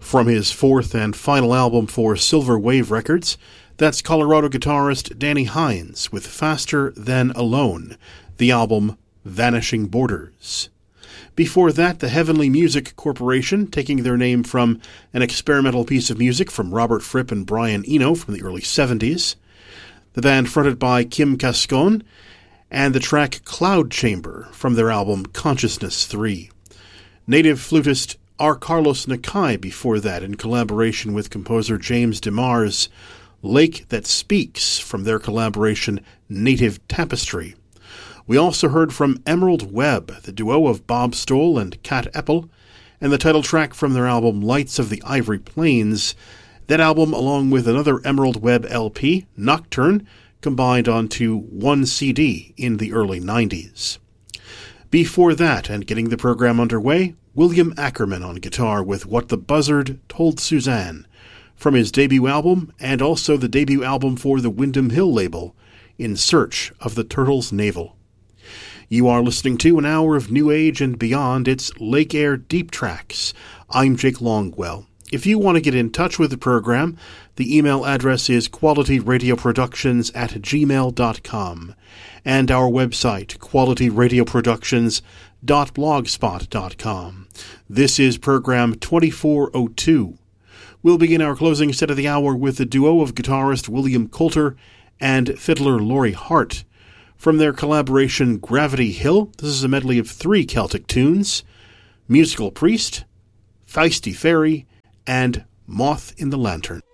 From his fourth and final album for Silver Wave Records, that's Colorado guitarist Danny Hines with Faster Than Alone, the album Vanishing Borders. Before that, the Heavenly Music Corporation, taking their name from an experimental piece of music from Robert Fripp and Brian Eno from the early 70s. The band fronted by Kim Cascon, and the track Cloud Chamber from their album Consciousness 3. Native flutist R. Carlos Nakai before that, in collaboration with composer James DeMars, Lake That Speaks from their collaboration Native Tapestry. We also heard from Emerald Webb, the duo of Bob Stoll and Kat Eppel, and the title track from their album Lights of the Ivory Plains. That album, along with another Emerald Webb LP, Nocturne, combined onto one CD in the early 90s. Before that, and getting the program underway, William Ackerman on guitar with What the Buzzard Told Suzanne, from his debut album, and also the debut album for the Windham Hill label, In Search of the Turtle's Navel. You are listening to an hour of New Age and beyond. It's Lake Air Deep Tracks. I'm Jake Longwell. If you want to get in touch with the program, the email address is qualityradioproductions@gmail.com, and our website, qualityradioproductions.blogspot.com. This is program 2402. We'll begin our closing set of the hour with the duo of guitarist William Coulter and fiddler Laurie Hart. From their collaboration Gravity Hill, this is a medley of 3 Celtic tunes: Musical Priest, Feisty Fairy, and Moth in the Lantern.